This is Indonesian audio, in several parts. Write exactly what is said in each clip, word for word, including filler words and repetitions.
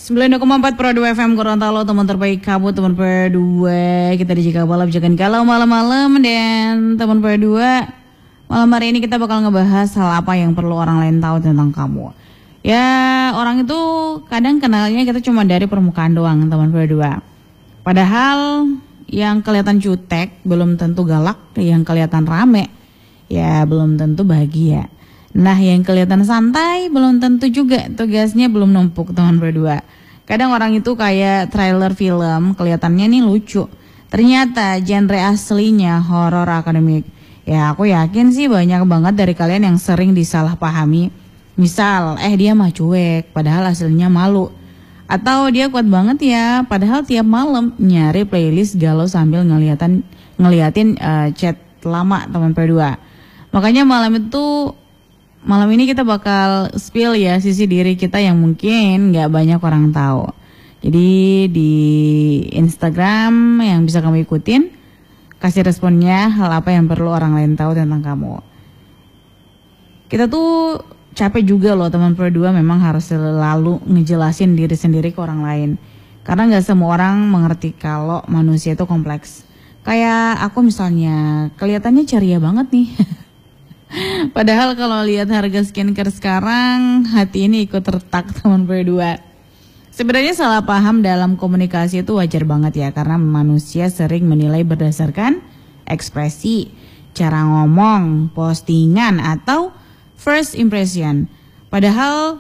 sembilan koma empat Pro dua F M Gorontalo, teman terbaik kamu, teman Pro dua. Kita di Jaga Balap, jangan galau malam-malam. Dan teman Pro dua, malam hari ini kita bakal ngebahas hal apa yang perlu orang lain tahu tentang kamu. Ya, orang itu kadang kenalnya kita cuma dari permukaan doang, teman Pro dua. Padahal yang kelihatan jutek belum tentu galak, yang kelihatan rame ya belum tentu bahagia. Nah, yang kelihatan santai belum tentu juga tugasnya belum numpuk, teman berdua. Kadang orang itu kayak trailer film, kelihatannya nih lucu. Ternyata genre aslinya horor akademik. Ya, aku yakin sih banyak banget dari kalian yang sering disalahpahami. Misal, eh dia mah cuek, padahal aslinya malu. Atau dia kuat banget ya, padahal tiap malam nyari playlist galau sambil ngeliatin ngeliatin uh, chat lama, teman berdua. Makanya malam itu Malam ini kita bakal spill ya sisi diri kita yang mungkin gak banyak orang tahu. Jadi di Instagram yang bisa kamu ikutin, kasih responnya hal apa yang perlu orang lain tahu tentang kamu. Kita tuh capek juga loh, teman Pro dua, memang harus selalu ngejelasin diri sendiri ke orang lain. Karena gak semua orang mengerti kalau manusia itu kompleks. Kayak aku misalnya, kelihatannya ceria banget nih. Padahal kalau lihat harga skincare sekarang, hati ini ikut retak, teman Pro dua. Sebenarnya salah paham dalam komunikasi itu wajar banget ya, karena manusia sering menilai berdasarkan ekspresi, cara ngomong, postingan, atau first impression. Padahal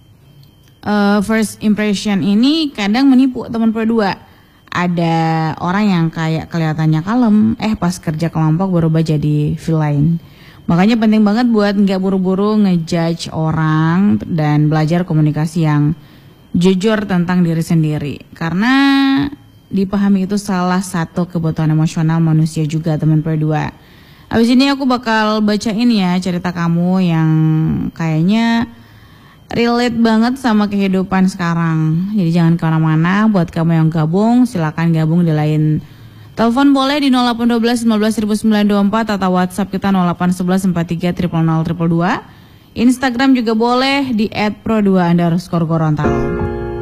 uh, first impression ini kadang menipu, teman Pro dua. Ada orang yang kayak kelihatannya kalem, eh pas kerja kelompok berubah jadi villain. Makanya penting banget buat nggak buru-buru ngejudge orang dan belajar komunikasi yang jujur tentang diri sendiri. Karena dipahami itu salah satu kebutuhan emosional manusia juga, teman Pro dua. Abis ini aku bakal bacain ya cerita kamu yang kayaknya relate banget sama kehidupan sekarang. Jadi jangan kemana-mana, buat kamu yang gabung silakan gabung di lain. Telepon boleh di nol delapan satu dua lima belas sembilan dua empat atau WhatsApp kita nol delapan satu satu empat tiga nol nol nol dua dua. Instagram juga boleh di et pro dua underscore Gorontalo.